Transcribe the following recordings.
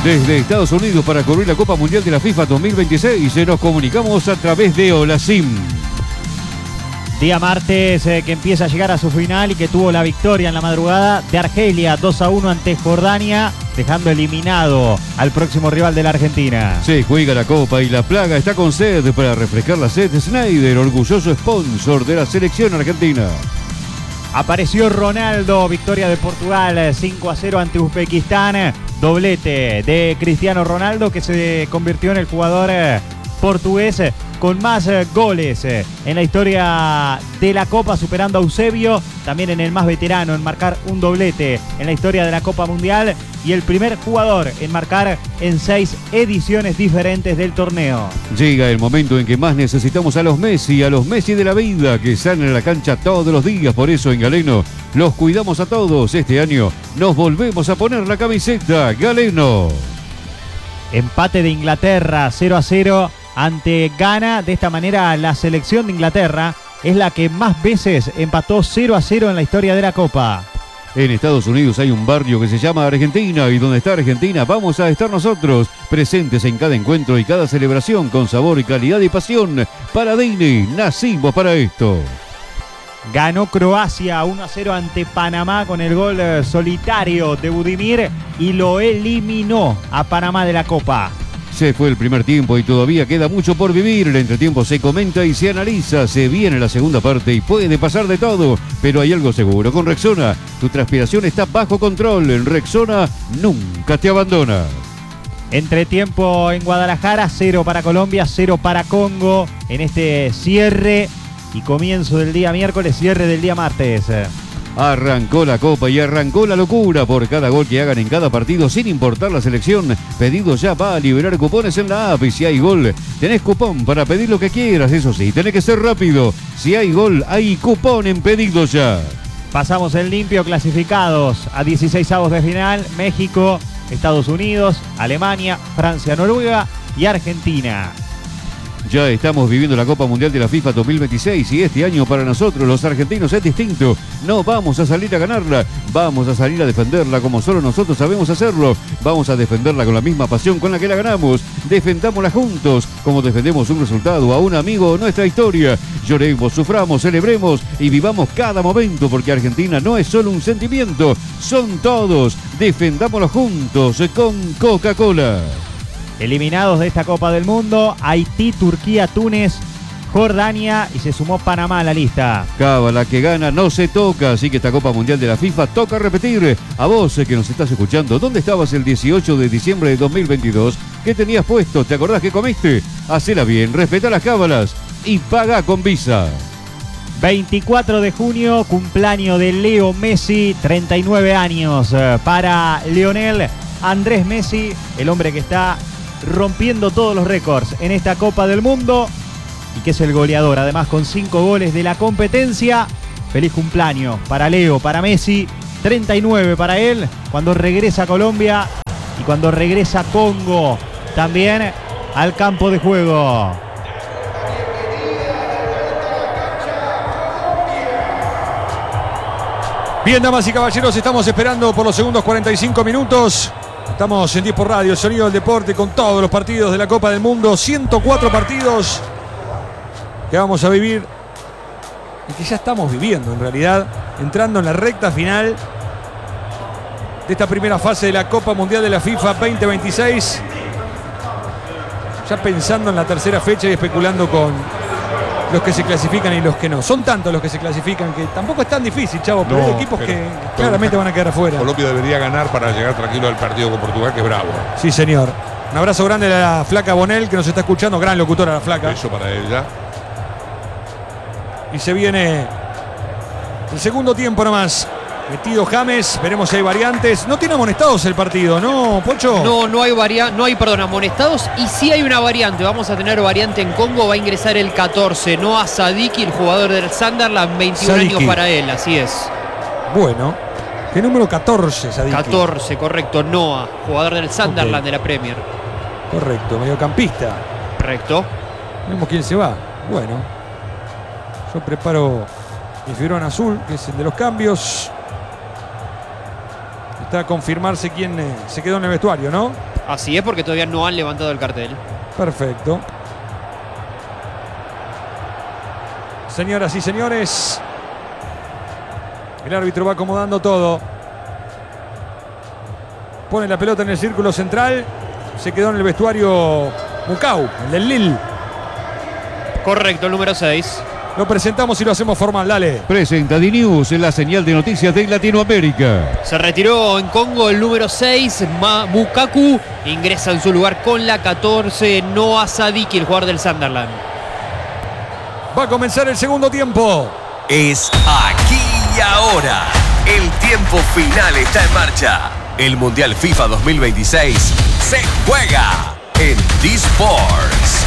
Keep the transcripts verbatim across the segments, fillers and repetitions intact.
Desde Estados Unidos para cubrir la Copa Mundial de la FIFA dos mil veintiséis, nos comunicamos a través de Olasim. Día martes eh, que empieza a llegar a su final y que tuvo la victoria en la madrugada de Argelia dos a uno ante Jordania, dejando eliminado al próximo rival de la Argentina. Se juega la Copa y la plaga está con sed para refrescar la sed. Schneider, orgulloso sponsor de la selección argentina. Apareció Ronaldo, victoria de Portugal cinco a cero ante Uzbekistán. Doblete de Cristiano Ronaldo, que se convirtió en el jugador portugués con más goles en la historia de la Copa, superando a Eusebio, también en el más veterano en marcar un doblete en la historia de la Copa Mundial y el primer jugador en marcar en seis ediciones diferentes del torneo. Llega el momento en que más necesitamos a los Messi, a los Messi de la vida, que salen a la cancha todos los días. Por eso en Galeno los cuidamos a todos. Este año nos volvemos a poner la camiseta Galeno. Empate de Inglaterra cero a cero ante Ghana. De esta manera la selección de Inglaterra es la que más veces empató cero a cero en la historia de la Copa. En Estados Unidos hay un barrio que se llama Argentina, y donde está Argentina vamos a estar nosotros, presentes en cada encuentro y cada celebración con sabor y calidad y pasión. Para Dini, nacimos para esto. Ganó Croacia uno a cero ante Panamá con el gol solitario de Budimir y lo eliminó a Panamá de la Copa. Se fue el primer tiempo y todavía queda mucho por vivir. El entretiempo se comenta y se analiza. Se viene la segunda parte y puede pasar de todo. Pero hay algo seguro. Con Rexona, tu transpiración está bajo control. En Rexona nunca te abandona. Entretiempo en Guadalajara, cero para Colombia, cero para Congo. En este cierre y comienzo del día miércoles, cierre del día martes. Arrancó la Copa y arrancó la locura por cada gol que hagan en cada partido, sin importar la selección. Pedido ya va a liberar cupones en la app, y si hay gol, tenés cupón para pedir lo que quieras. Eso sí, tenés que ser rápido. Si hay gol, hay cupón en Pedido Ya. Pasamos en limpio, clasificados a dieciseisavos de final: México, Estados Unidos, Alemania, Francia, Noruega y Argentina. Ya estamos viviendo la Copa Mundial de la FIFA dos mil veintiséis y este año para nosotros los argentinos es distinto. No vamos a salir a ganarla, vamos a salir a defenderla como solo nosotros sabemos hacerlo. Vamos a defenderla con la misma pasión con la que la ganamos. Defendámosla juntos, como defendemos un resultado, a un amigo o nuestra historia. Lloremos, suframos, celebremos y vivamos cada momento, porque Argentina no es solo un sentimiento, son todos. Defendámoslo juntos con Coca-Cola. Eliminados de esta Copa del Mundo: Haití, Turquía, Túnez, Jordania y se sumó Panamá a la lista. Cábala que gana no se toca, así que esta Copa Mundial de la FIFA toca repetir. A vos que nos estás escuchando, ¿dónde estabas el dieciocho de diciembre de dos mil veintidós? ¿Qué tenías puesto? ¿Te acordás que comiste? Hacela bien, respetá las cábalas y paga con Visa. veinticuatro de junio, cumpleaños de Leo Messi, treinta y nueve años para Lionel Andrés Messi, el hombre que está rompiendo todos los récords en esta Copa del Mundo y que es el goleador, además con cinco goles de la competencia. Feliz cumpleaños para Leo, para Messi, treinta y nueve para él, cuando regresa a Colombia y cuando regresa a Congo también al campo de juego. Bien, damas y caballeros, estamos esperando por los segundos cuarenta y cinco minutos. Estamos en Diez por Radio, el sonido del deporte, con todos los partidos de la Copa del Mundo. ciento cuatro partidos que vamos a vivir y que ya estamos viviendo, en realidad, entrando en la recta final de esta primera fase de la Copa Mundial de la FIFA veinte veintiséis. Ya pensando en la tercera fecha y especulando con los que se clasifican y los que no. Son tantos los que se clasifican que tampoco es tan difícil, chavo, pero no, hay equipos pero, que claramente van a quedar afuera. Colombia debería ganar para llegar tranquilo al partido con Portugal, que es bravo. Sí, señor. Un abrazo grande a la flaca Bonel, que nos está escuchando. Gran locutora la flaca. Eso para ella. Y se viene el segundo tiempo nomás. Metido James, veremos si hay variantes. No tiene amonestados el partido, ¿no, Pocho? No, no hay variante, no hay, perdón, amonestados. Y sí hay una variante. Vamos a tener variante en Congo. Va a ingresar el catorce, Noah Sadiki, el jugador del Sunderland, veintiún Sadiki. Años para él, así es. Bueno, ¿qué número catorce, Sadiki? catorce, correcto, Noah, jugador del Sunderland, okay, de la Premier. Correcto, mediocampista. Correcto. Vemos quién se va. Bueno, yo preparo mi fibrón azul, que es el de los cambios. Está a confirmarse quién eh, se quedó en el vestuario, ¿no? Así es, porque todavía no han levantado el cartel. Perfecto. Señoras y señores, el árbitro va acomodando todo. Pone la pelota en el círculo central. Se quedó en el vestuario Mucau, el del Lille. Correcto, el número seis. Lo presentamos y lo hacemos formal, dale. Presenta D-News, la señal de noticias de Latinoamérica. Se retiró en Congo el número seis, Mukaku. Ingresa en su lugar con la catorce, Noah Sadiki, el jugador del Sunderland. Va a comenzar el segundo tiempo. Es aquí y ahora. El tiempo final está en marcha. El Mundial FIFA dos mil veintiséis se juega en D-Sports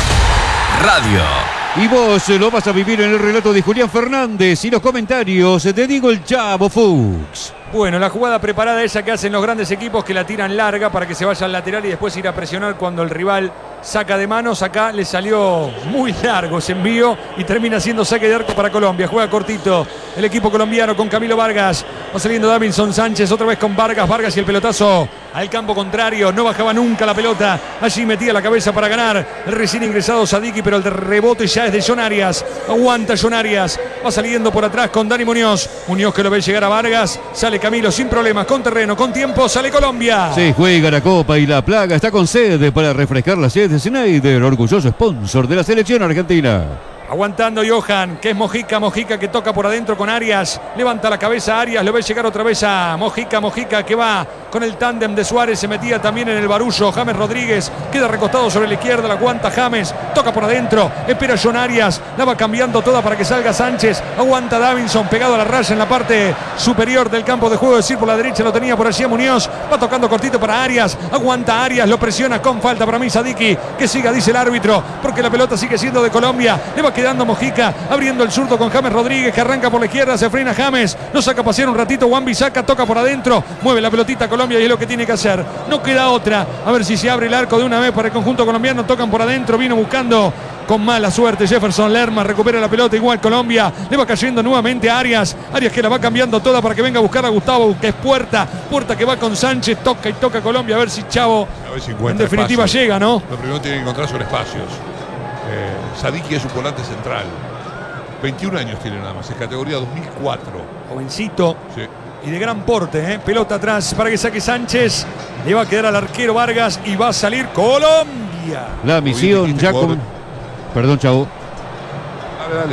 Radio. Y vos lo vas a vivir en el relato de Julián Fernández y los comentarios de Diego el Chavo Fuchs. Bueno, la jugada preparada esa que hacen los grandes equipos, que la tiran larga para que se vaya al lateral y después ir a presionar cuando el rival saca de manos. Acá le salió muy largo ese envío y termina siendo saque de arco para Colombia. Juega cortito el equipo colombiano con Camilo Vargas. Va saliendo Davinson Sánchez otra vez con Vargas. Vargas y el pelotazo al campo contrario. No bajaba nunca la pelota. Allí metía la cabeza para ganar el recién ingresado Sadiki, pero el rebote ya es de John Arias. Aguanta John Arias. Va saliendo por atrás con Dani Muñoz. Muñoz que lo ve llegar a Vargas. Sale Camilo sin problemas, con terreno, con tiempo. Sale Colombia. Se juega la Copa y la Plaga está con sede para refrescar la sede de Schneider, orgulloso sponsor de la selección argentina. Aguantando Johan, que es Mojica, Mojica que toca por adentro con Arias, levanta la cabeza Arias, lo ve llegar otra vez a Mojica, Mojica que va con el tándem de Suárez, se metía también en el barullo, James Rodríguez, queda recostado sobre la izquierda, la aguanta James, toca por adentro, espera John Arias, la va cambiando toda para que salga Sánchez, aguanta Davinson, pegado a la raya en la parte superior del campo de juego, es decir, por la derecha lo tenía por allí a Muñoz, va tocando cortito para Arias, aguanta Arias, lo presiona con falta para mí Sadiki, que siga, dice el árbitro, porque la pelota sigue siendo de Colombia, le va quedando Mojica, abriendo el zurdo con James Rodríguez, que arranca por la izquierda, se frena James, lo saca a pasear un ratito, Wan Bissaka toca por adentro, mueve la pelotita Colombia y es lo que tiene que hacer, no queda otra, a ver si se abre el arco de una vez para el conjunto colombiano, tocan por adentro, vino buscando con mala suerte Jefferson Lerma, recupera la pelota igual Colombia, le va cayendo nuevamente a Arias, Arias que la va cambiando toda para que venga a buscar a Gustavo, que es Puerta, Puerta que va con Sánchez, toca y toca Colombia, a ver si Chavo A ver si en encuentra definitiva espacios. llega, ¿no? Lo primero tiene que encontrar son espacios. Eh, Sadiki es un volante central. veintiún años tiene nada más, es categoría dos mil cuatro. Jovencito. Sí. Y de gran porte, ¿eh? Pelota atrás para que saque Sánchez. Le va a quedar al arquero Vargas y va a salir Colombia. La misión ya com- Perdón, Chavo. Dale, dale.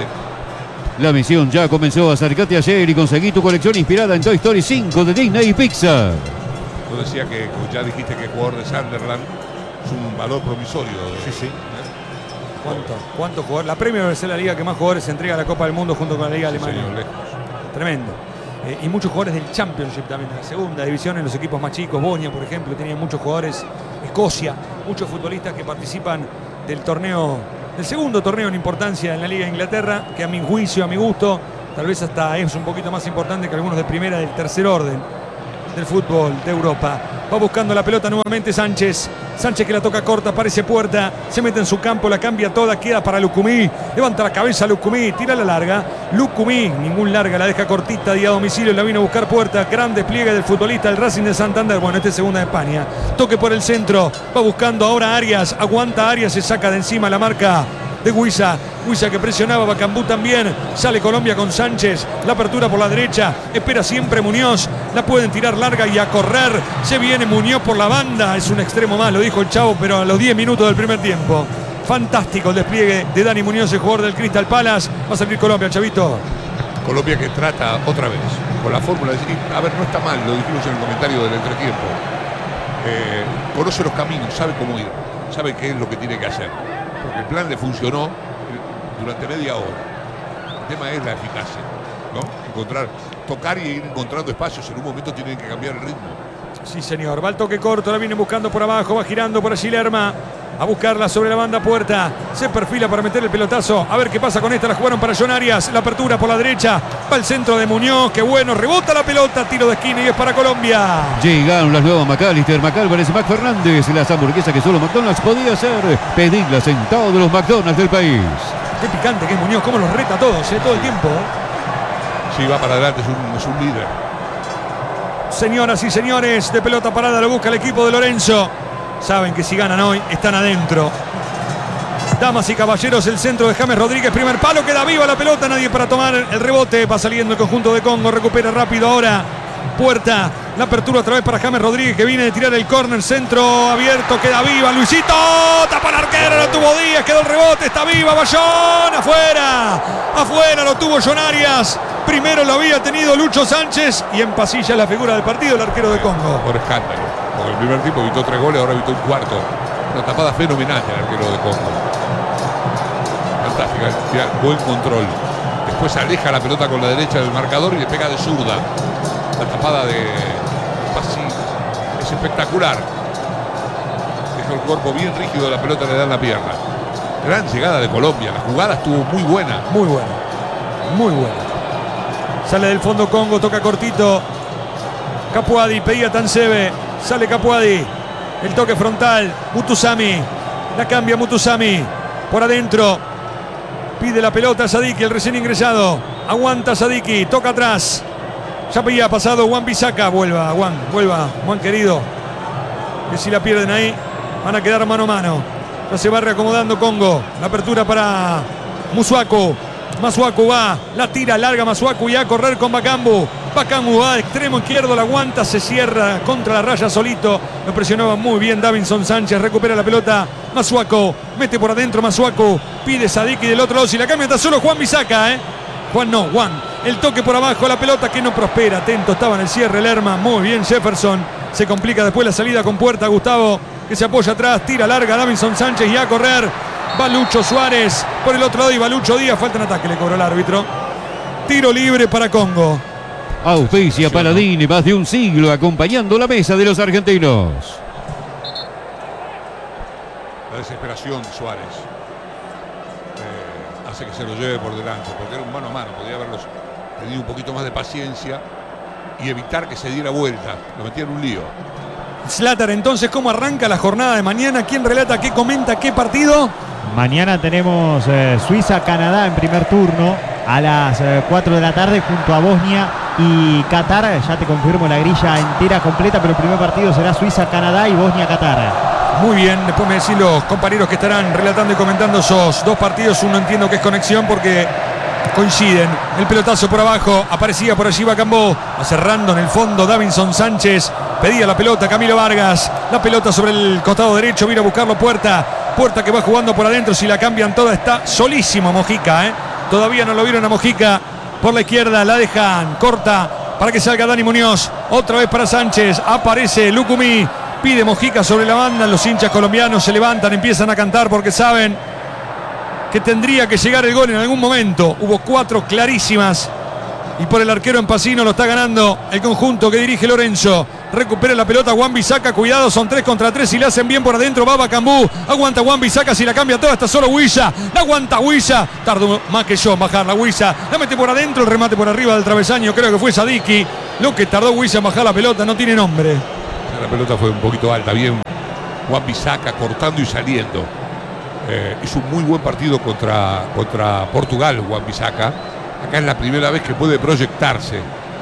La misión ya comenzó. Acercate ayer y conseguí tu colección inspirada en Toy Story cinco de Disney y Pixar. Yo decía que ya dijiste que el jugador de Sunderland es un valor promisorio. De, Sí, sí. ¿eh? ¿Cuánto? ¿Cuánto jugador? La Premier debe ser la liga que más jugadores se entrega a la Copa del Mundo junto con la Liga Sí, Alemana. señor, lejos. Tremendo. Eh, y muchos jugadores del Championship también, de la segunda división en los equipos más chicos. Bosnia, por ejemplo, tenía muchos jugadores. Escocia, muchos futbolistas que participan del torneo, del segundo torneo en importancia en la Liga de Inglaterra, que a mi juicio, a mi gusto, tal vez hasta es un poquito más importante que algunos de primera del tercer orden del fútbol de Europa. Va buscando la pelota nuevamente Sánchez. Sánchez que la toca corta, aparece Puerta, se mete en su campo, la cambia toda, queda para Lucumí. Levanta la cabeza Lucumí, tira la larga. Lucumí, ningún larga, la deja cortita y a domicilio la vino a buscar Puerta. Gran despliegue del futbolista del Racing de Santander. Bueno, este es segunda de España. Toque por el centro, va buscando ahora Arias. Aguanta Arias, se saca de encima la marca de Huiza. Huiza que presionaba, Bacambú también. Sale Colombia con Sánchez. La apertura por la derecha. Espera siempre Muñoz. La pueden tirar larga y a correr. Se viene Muñoz por la banda. Es un extremo más, lo dijo el Chavo, pero a los diez minutos del primer tiempo. Fantástico el despliegue de Dani Muñoz, el jugador del Crystal Palace. Va a salir Colombia, Chavito. Colombia que trata otra vez con la fórmula de decir, a ver, no está mal, lo dijimos en el comentario del entretiempo. Eh, conoce los caminos, sabe cómo ir, sabe qué es lo que tiene que hacer. Porque el plan le funcionó durante media hora. El tema es la eficacia, ¿no? Encontrar, tocar y ir encontrando espacios. En un momento tienen que cambiar el ritmo. Sí, señor. Va el toque corto, la viene buscando por abajo, va girando por allí Lerma. A buscarla sobre la banda Puerta. Se perfila para meter el pelotazo. A ver qué pasa con esta. La jugaron para John Arias. La apertura por la derecha. Va el centro de Muñoz. Qué bueno. Rebota la pelota. Tiro de esquina y es para Colombia. Llegaron las nuevas McAllister, McAlvarez y Mac Fernández. Las hamburguesas que solo McDonald's podía hacer. Pedirlas en todos los McDonald's del país. Qué picante que es Muñoz. Cómo los reta a todos, ¿eh? Todo el tiempo. Sí, va para adelante, es un, es un líder. Señoras y señores, de pelota parada lo busca el equipo de Lorenzo. Saben que si ganan hoy, están adentro. Damas y caballeros, el centro de James Rodríguez, primer palo, queda viva la pelota, nadie para tomar el rebote, va saliendo el conjunto de Congo, recupera rápido ahora Puerta, la apertura otra vez para James Rodríguez que viene de tirar el córner, centro abierto, queda viva Luisito, tapa el arquero, lo tuvo Díaz, quedó el rebote, está viva Bayón, afuera, afuera lo tuvo John Arias, primero lo había tenido Lucho Sánchez y en pasilla la figura del partido, el arquero de Congo. Por escándalo, porque el primer tiempo evitó tres goles, ahora evitó un cuarto, una tapada fenomenal del arquero de Congo. Fantástica, buen control. Después aleja la pelota con la derecha del marcador y le pega de zurda. La tapada de Pasi es espectacular. Deja el cuerpo bien rígido, la pelota le da en la pierna. Gran llegada de Colombia, la jugada estuvo muy buena. Muy buena, muy buena. Sale del fondo Congo, toca cortito. Capuadi, pedía Tansebe, sale Capuadi. El toque frontal, Mutusami. La cambia Mutusami. Por adentro. Pide la pelota Sadiki, el recién ingresado. Aguanta Sadiki, toca atrás. Ya había pasado Juan Bisaca. Vuelva, Juan, vuelva, Juan querido. Que si la pierden ahí, van a quedar mano a mano. Ya se va reacomodando Congo. La apertura para Masuaku. Masuaku va, la tira larga Masuaku y a correr con Bakambu. Bakambu va, extremo izquierdo, la aguanta, se cierra contra la raya solito. Lo presionaba muy bien Davinson Sánchez, recupera la pelota Masuaku, mete por adentro Masuaku, pide Sadiki del otro lado, si la cambia está solo Juan Bisaca, ¿eh? Juan no, Juan, el toque por abajo, la pelota que no prospera, atento, estaba en el cierre Lerma, muy bien Jefferson, se complica después la salida con Puerta, Gustavo, que se apoya atrás, tira larga Davinson Sánchez y a correr, va Lucho Suárez, por el otro lado y va Lucho Díaz, falta un ataque, le cobró el árbitro, tiro libre para Congo. Auspicia Paladini, más de un siglo acompañando la mesa de los argentinos. La desesperación de Suárez eh, hace que se lo lleve por delante, porque era un mano a mano, podría haberlos tenido un poquito más de paciencia y evitar que se diera vuelta, lo metía en un lío. Zlatar, entonces, ¿cómo arranca la jornada de mañana? ¿Quién relata, qué comenta, qué partido? Mañana tenemos eh, Suiza-Canadá en primer turno a las eh, cuatro de la tarde junto a Bosnia y Qatar. Ya te confirmo la grilla entera completa, pero el primer partido será Suiza-Canadá y Bosnia-Qatar. Muy bien, después me decís los compañeros que estarán relatando y comentando esos dos partidos. Uno entiendo que es conexión porque coinciden. El pelotazo por abajo, aparecía por allí Bakambu, cerrando en el fondo Davinson Sánchez, pedía la pelota Camilo Vargas, la pelota sobre el costado derecho, vino a buscarlo Puerta, Puerta que va jugando por adentro, si la cambian toda está solísimo Mojica, ¿eh? Todavía no lo vieron a Mojica, por la izquierda la dejan corta para que salga Dani Muñoz, otra vez para Sánchez, aparece Lucumí, pide Mojica sobre la banda, los hinchas colombianos se levantan, empiezan a cantar porque saben que tendría que llegar el gol en algún momento. Hubo cuatro clarísimas y por el arquero Empacino lo está ganando el conjunto que dirige Lorenzo. Recupera la pelota Juan Bisaca, cuidado, son tres contra tres y le hacen bien por adentro, va Bakambu, aguanta Juan Bisaca, si la cambia toda está solo Huilla, la aguanta Huilla, tardó más que yo en bajar la Huilla, la mete por adentro, el remate por arriba del travesaño, creo que fue Sadiki, lo que tardó Huilla en bajar la pelota, no tiene nombre. La pelota fue un poquito alta, bien Juan Bisaca cortando y saliendo. Eh, hizo un muy buen partido contra, contra Portugal, Juan Bisaca. Acá es la primera vez que puede proyectarse.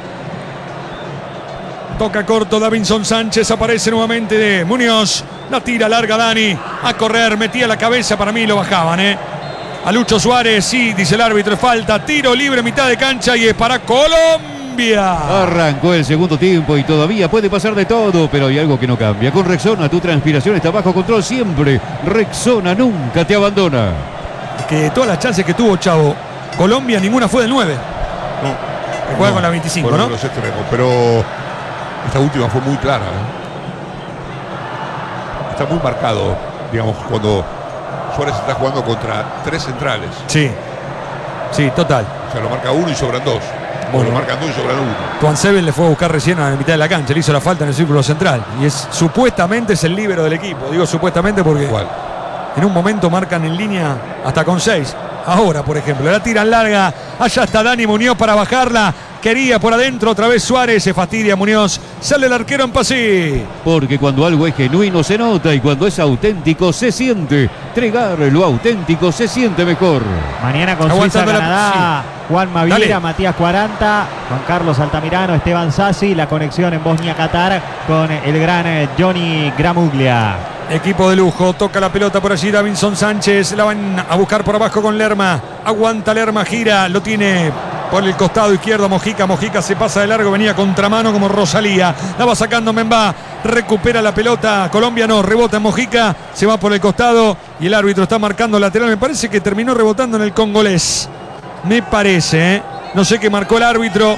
Toca corto Davinson Sánchez, aparece nuevamente de Muñoz. La tira larga Dani, a correr, metía la cabeza, para mí lo bajaban, ¿eh? A Lucho Suárez, sí, dice el árbitro, falta, tiro libre, mitad de cancha y es para Colombia. Arrancó el segundo tiempo y todavía puede pasar de todo, pero hay algo que no cambia. Con Rexona tu transpiración está bajo control siempre. Rexona nunca te abandona. Que todas las chances que tuvo Chavo Colombia, ninguna fue del nueve. No. Que juega no, con la veinticinco, ¿no? Los extremos, pero esta última fue muy clara, ¿eh? Está muy marcado, digamos, cuando Suárez está jugando contra tres centrales. Sí, sí, total. O sea, lo marca uno y sobran dos. Bueno, lo marcan dos y sobran uno. Tuan Seven le fue a buscar recién a la mitad de la cancha, le hizo la falta en el círculo central. Y es supuestamente es el líbero del equipo. Digo supuestamente porque ¿cuál? En un momento marcan en línea hasta con seis. Ahora, por ejemplo, la tiran larga. Allá está Dani Muñoz para bajarla. Quería por adentro otra vez Suárez. Se fastidia Muñoz. Sale el arquero en pasí. Porque cuando algo es genuino se nota y cuando es auténtico se siente. Tregar lo auténtico se siente mejor. Mañana con Suiza-Canadá, sí. Juan Maviera, Matías Cuaranta, Juan Carlos Altamirano, Esteban Sassi. La conexión en Bosnia-Qatar con el gran Johnny Gramuglia. Equipo de lujo, toca la pelota por allí Davinson Sánchez, la van a buscar por abajo con Lerma, aguanta Lerma, gira, lo tiene por el costado izquierdo Mojica, Mojica se pasa de largo, venía contramano como Rosalía, la va sacando Membá, recupera la pelota, Colombia no, rebota en Mojica, se va por el costado y el árbitro está marcando lateral, me parece que terminó rebotando en el congolés, me parece, ¿eh? No sé qué marcó el árbitro,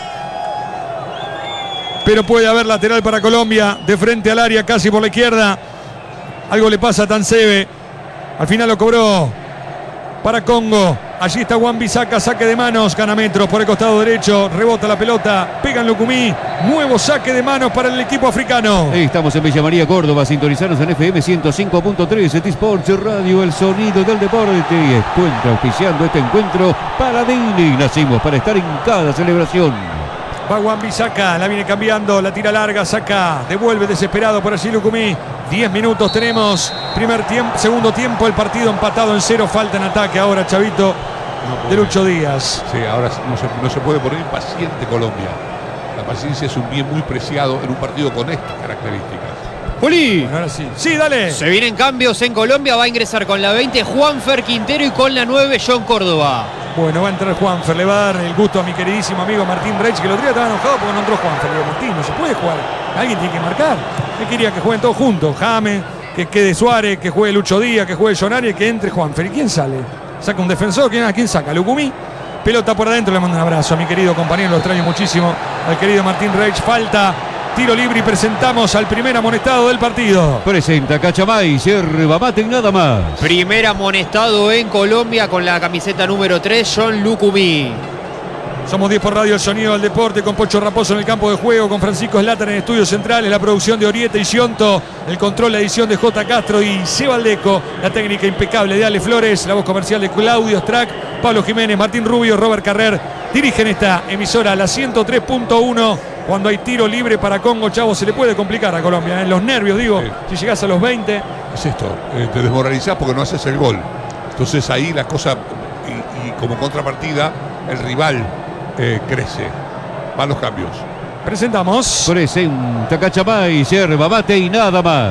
pero puede haber lateral para Colombia, de frente al área, casi por la izquierda. Algo le pasa a Tansebe. Al final lo cobró para Congo. Allí está Wan-Bissaka, saque de manos, gana metros por el costado derecho, rebota la pelota, pega en Lucumí, nuevo saque de manos para el equipo africano. Estamos en Villa María, Córdoba, sintonizanos en F M ciento cinco punto tres, T-Sports Radio, el sonido del deporte. Y encuentra auspiciando este encuentro Paladini. Nacimos para estar en cada celebración. Va Wan-Bissaka, la viene cambiando, la tira larga, saca, devuelve desesperado por allí Lucumí. diez minutos tenemos, primer tiempo, segundo tiempo, el partido empatado en cero, falta en ataque ahora, Chavito, de Lucho Díaz. Sí, ahora no se, no se puede poner impaciente Colombia. La paciencia es un bien muy preciado en un partido con estas características. Juli. Bueno, ahora sí. Sí, dale. Se vienen cambios en Colombia, va a ingresar con la veinte Juanfer Quintero y con la nueve John Córdoba. Bueno, va a entrar Juanfer, le va a dar el gusto a mi queridísimo amigo Martín Reich, que el otro día estaba enojado porque no entró Juanfer. Le digo, Martín, no se puede jugar, alguien tiene que marcar. Él quería que jueguen todos juntos, James, que quede Suárez, que juegue Lucho Díaz, que juegue John Arias, que entre Juanfer. ¿Y quién sale? ¿Saca un defensor? ¿Quién, ¿A quién saca? Lucumí. Pelota por adentro, le mando un abrazo a mi querido compañero, lo extraño muchísimo, al querido Martín Reich. Falta, tiro libre y presentamos al primer amonestado del partido. Presenta Cachamay, yerba mate y nada más. Primer amonestado en Colombia con la camiseta número tres, John Lucumí. Somos diez por radio, el sonido del deporte, con Pocho Raposo en el campo de juego, con Francisco Zlatan en estudios centrales, la producción de Orieta y Sionto, el control, la edición de J. Castro y Cebaldeco, la técnica impecable de Ale Flores, la voz comercial de Claudio Strack, Pablo Jiménez, Martín Rubio, Robert Carrer, dirigen esta emisora, la ciento tres punto uno. Cuando hay tiro libre para Congo, Chavo, se le puede complicar a Colombia, en ¿eh? Los nervios, digo, sí. Si llegás a los veinte. Es esto, eh, te desmoralizás porque no haces el gol. Entonces ahí la cosa, y, y como contrapartida, el rival eh, crece. Van los cambios. Presentamos. Presenta Cachamay, yerba mate y nada más.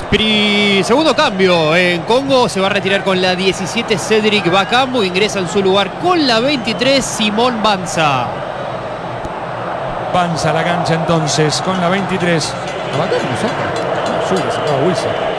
Pri- segundo cambio en Congo, se va a retirar con la diecisiete Cedric Bakambu, ingresa en su lugar con la veintitrés Simón Banza. Banza a la cancha entonces con la veintitrés. ¿La Bakambu no saca? Sube, sacaba Wilson.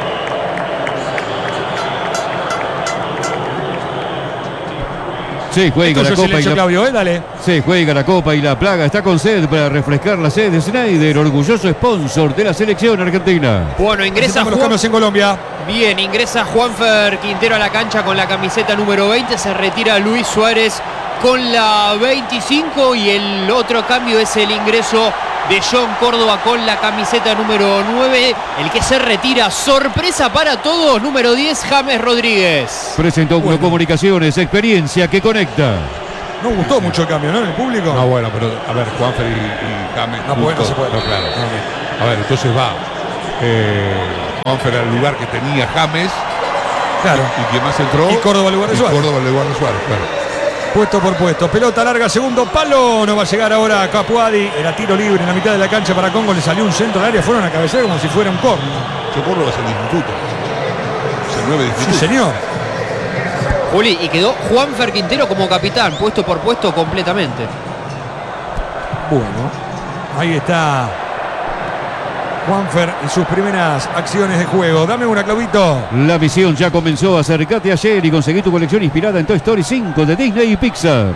Sí, juega la copa y la... Claudio, ¿eh? Dale. Sí, juega la copa y la plaga está con sed para refrescar la sed de Schneider, orgulloso sponsor de la selección argentina. Bueno, ingresa Juan... los Juan... cambios en Colombia. Bien, ingresa Juanfer Quintero a la cancha con la camiseta número veinte, se retira Luis Suárez con la veinticinco y el otro cambio es el ingreso de John Córdoba con la camiseta número nueve, el que se retira, sorpresa para todos, número diez, James Rodríguez. Presentó Bueno. Comunicaciones, experiencia que conecta. No gustó mucho el cambio, ¿no? En el público. No, bueno, pero a ver, Juanfer y, y James. No, bueno, se puede. No, claro. A ver, entonces va eh, Juanfer al lugar que tenía James. Claro. Y quien más entró. Y Córdoba al lugar de y Suárez. Córdoba al lugar de Suárez, claro. Puesto por puesto. Pelota larga, segundo palo. No va a llegar ahora Capuadi. Era tiro libre en la mitad de la cancha para Congo. Le salió un centro al área. Fueron a cabecear como si fuera un córner. Yo Córdoba es el instituto. Es el nueve de Sí, instituto. señor. Juli, y quedó Juanfer Quintero como capitán, puesto por puesto completamente. Bueno, ahí está Juanfer en sus primeras acciones de juego. Dame una, Claudito. La misión ya comenzó. Acércate ayer y conseguí tu colección inspirada en Toy Story cinco de Disney y Pixar.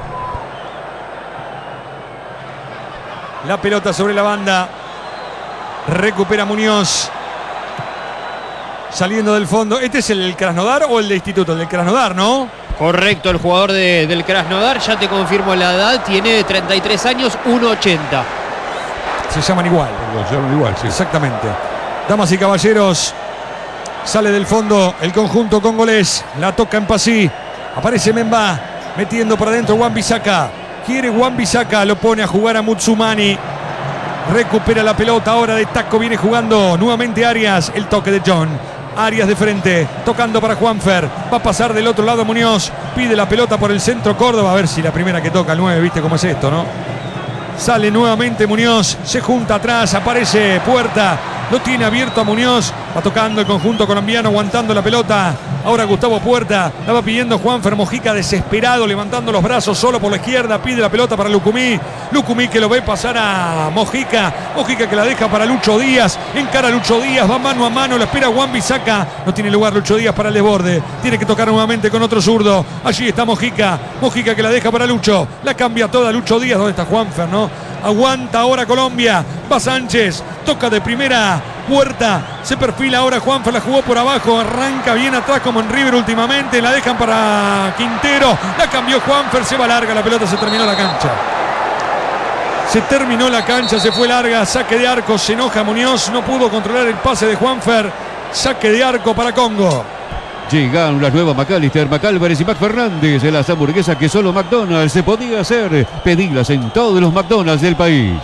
La pelota sobre la banda. Recupera Muñoz. Saliendo del fondo. ¿Este es el Krasnodar o el de Instituto? El del Krasnodar, ¿no? Correcto, el jugador de, del Krasnodar, ya te confirmo la edad, tiene treinta y tres años, uno ochenta. Se llaman igual. Lo llaman igual, sí. Exactamente. Damas y caballeros, sale del fondo el conjunto congolés. La toca en Pasí. Aparece Membá, metiendo por adentro Wan-Bissaka. Quiere Wan-Bissaka, lo pone a jugar a Mutsumani. Recupera la pelota ahora de taco. Viene jugando nuevamente Arias. El toque de John. Arias de frente, tocando para Juanfer. Va a pasar del otro lado Muñoz. Pide la pelota por el centro Córdoba. A ver si la primera que toca el nueve, viste cómo es esto, ¿no? Sale nuevamente Muñoz, se junta atrás, aparece Puerta, Lo tiene abierto a Muñoz. Va tocando el conjunto colombiano, aguantando la pelota. Ahora Gustavo Puerta. La va pidiendo Juanfer Mojica, desesperado, levantando los brazos solo por la izquierda. Pide la pelota para Lucumí. Lucumí que lo ve pasar a Mojica. Mojica que la deja para Lucho Díaz. Encara a Lucho Díaz. Va mano a mano. La espera Juan Bisaca. No tiene lugar Lucho Díaz para el desborde. Tiene que tocar nuevamente con otro zurdo. Allí está Mojica. Mojica que la deja para Lucho. La cambia toda Lucho Díaz. ¿Dónde está Juanfer, no? Aguanta ahora Colombia. Va Sánchez. Toca de primera. Puerta. Se perfila ahora Juanfer. La jugó por abajo. Arranca bien atrás como en River últimamente. La dejan para Quintero. La cambió Juanfer. Se va larga. La pelota se terminó la cancha. Se terminó la cancha. Se fue larga. Saque de arco. Se enoja Muñoz. No pudo controlar el pase de Juanfer. Saque de arco para Congo. Llegaron las nuevas McAllister, McAlvarez y Mac Fernández. Las hamburguesas que solo McDonald's se podía hacer. Pedílas en todos los McDonald's del país.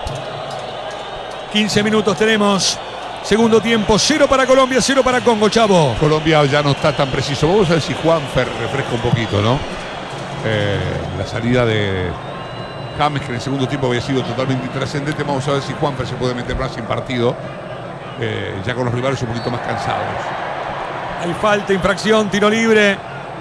quince minutos tenemos. Segundo tiempo, cero para Colombia, cero para Congo, Chavo. Colombia ya no está tan preciso. Vamos a ver si Juanfer refresca un poquito, ¿no? Eh, la salida de James, que en el segundo tiempo había sido totalmente intrascendente. Vamos a ver si Juanfer se puede meter más en partido. Eh, ya con los rivales un poquito más cansados. Hay falta, infracción, tiro libre.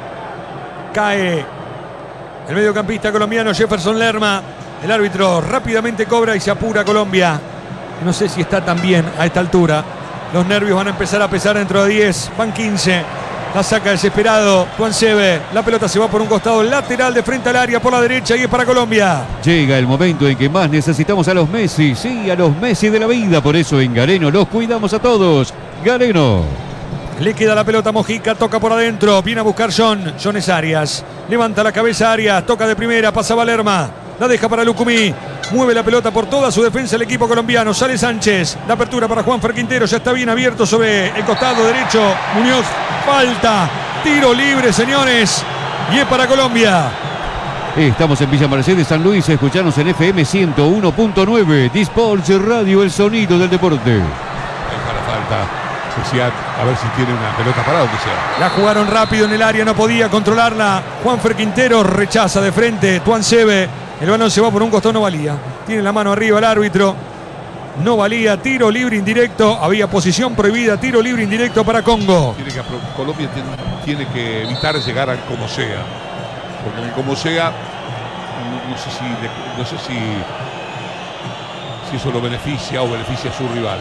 Cae el mediocampista colombiano Jefferson Lerma. El árbitro rápidamente cobra y se apura Colombia. No sé si está tan bien a esta altura. Los nervios van a empezar a pesar dentro de diez. Van quince. La saca desesperado Tuansebe. La pelota se va por un costado lateral de frente al área por la derecha y es para Colombia. Llega el momento en que más necesitamos a los Messi. Sí, a los Messi de la vida. Por eso en Gareno los cuidamos a todos. Gareno. Le queda la pelota a Mojica, toca por adentro, viene a buscar John, John es Arias, levanta la cabeza Arias, toca de primera, pasa Valerma, la deja para Lucumí, mueve la pelota por toda su defensa el equipo colombiano, sale Sánchez, la apertura para Juanfer Quintero, ya está bien abierto sobre el costado derecho, Muñoz, falta, tiro libre señores, y es para Colombia. Estamos en Villa Mercedes, San Luis, escuchanos en F M ciento uno punto nueve, Disports Radio, el sonido del deporte. Deja la falta. Decía, a ver si tiene una pelota parada o que sea. La jugaron rápido en el área, no podía controlarla. Juanfer Quintero rechaza de frente. Tuansebe, el balón se va por un costado, no valía. Tiene la mano arriba el árbitro. No valía, tiro libre indirecto. Había posición prohibida, tiro libre indirecto para Congo. Tiene que, Colombia tiene, tiene que evitar llegar al como sea. Porque en el como sea, no, no sé si, no sé si, si eso lo beneficia o beneficia a su rival.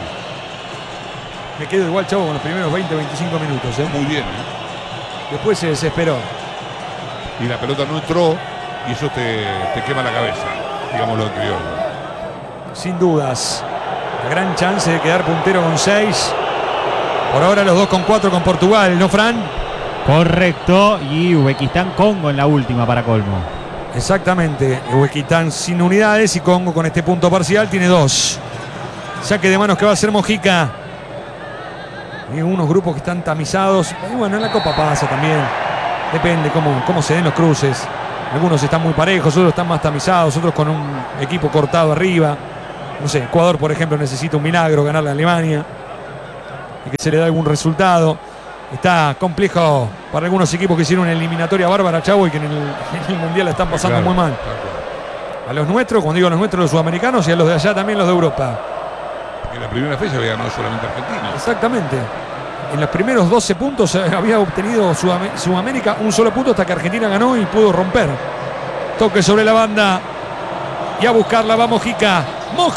Me quedo igual, Chavo, con los primeros veinte, veinticinco minutos. ¿eh? Muy bien. ¿eh? Después se desesperó. Y la pelota no entró y eso te, te quema la cabeza, digámoslo en criollo. Sin dudas. La gran chance de quedar puntero con seis. Por ahora los dos con cuatro con Portugal, ¿no, Fran? Correcto. Y Uzbekistán, Congo en la última para colmo. Exactamente. Uzbekistán sin unidades y Congo con este punto parcial tiene dos. Saque de manos que va a hacer Mojica. Y unos grupos que están tamizados. Y bueno, en la Copa pasa también. Depende cómo, cómo se den los cruces. Algunos están muy parejos, otros están más tamizados, otros con un equipo cortado arriba. No sé, Ecuador, por ejemplo, necesita un milagro, ganarle a Alemania. Y que se le da algún resultado. Está complejo para algunos equipos que hicieron una eliminatoria bárbara, Chavo, y que en el, en el Mundial la están pasando claro, muy mal. claro. A los nuestros, cuando digo a los nuestros, los sudamericanos, y a los de allá también los de Europa. En la primera fecha había ganado solamente Argentina. Exactamente. En los primeros doce puntos había obtenido Sudamérica un solo punto hasta que Argentina ganó y pudo romper. Toque sobre la banda y a buscarla va Mojica. Mojica.